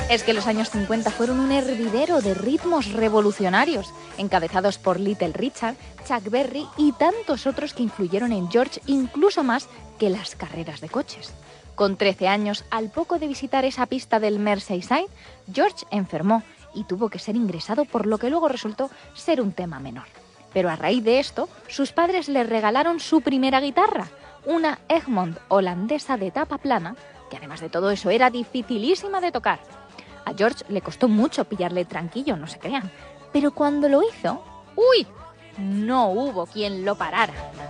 Es que los años 50 fueron un hervidero de ritmos revolucionarios, encabezados por Little Richard, Chuck Berry y tantos otros que influyeron en George incluso más que las carreras de coches. Con 13 años, al poco de visitar esa pista del Merseyside, George enfermó y tuvo que ser ingresado, por lo que luego resultó ser un tema menor. Pero a raíz de esto, sus padres le regalaron su primera guitarra, una Egmont holandesa de tapa plana, que además de todo eso era dificilísima de tocar. A George le costó mucho pillarle tranquillo, no se crean, pero cuando lo hizo, ¡uy!, no hubo quien lo parara.